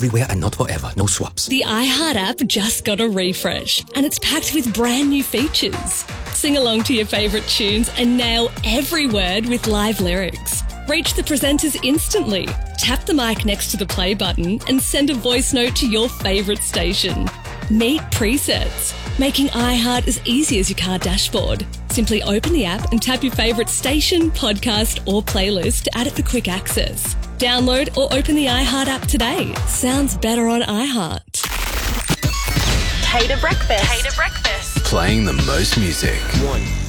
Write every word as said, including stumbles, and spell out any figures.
everywhere and not forever. No swaps. The iHeart app just got a refresh and it's packed with brand new features. Sing along to your favourite tunes and nail every word with live lyrics. Reach the presenters instantly. Tap the mic next to the play button and send a voice note to your favourite station. Meet presets, making iHeart as easy as your car dashboard. Simply open the app and tap your favourite station, podcast or playlist to add it for quick access. Download or open the iHeart app today. Sounds better on iHeart. Tater breakfast. Tater breakfast. Playing the most music. One.